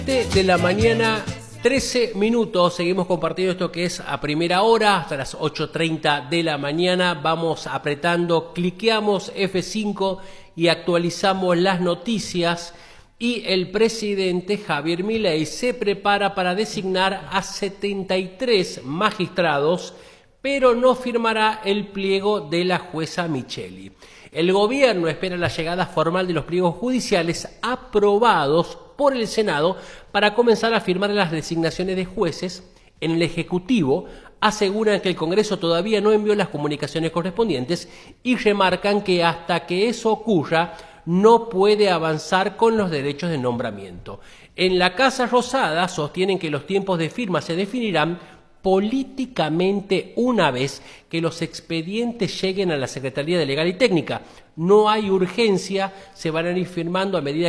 De la mañana, 13 minutos, seguimos compartiendo esto que es a primera hora, hasta las 8:30 de la mañana, vamos apretando, cliqueamos F5 y actualizamos las noticias y el presidente Javier Milei se prepara para designar a 73 magistrados, pero no firmará el pliego de la jueza Micheli. El gobierno espera la llegada formal de los pliegos judiciales aprobados por el Senado para comenzar a firmar las designaciones de jueces. En el Ejecutivo aseguran que el Congreso todavía no envió las comunicaciones correspondientes y remarcan que hasta que eso ocurra no puede avanzar con los derechos de nombramiento. En la Casa Rosada sostienen que los tiempos de firma se definirán políticamente una vez que los expedientes lleguen a la Secretaría de Legal y Técnica. No hay urgencia, se van a ir firmando a medida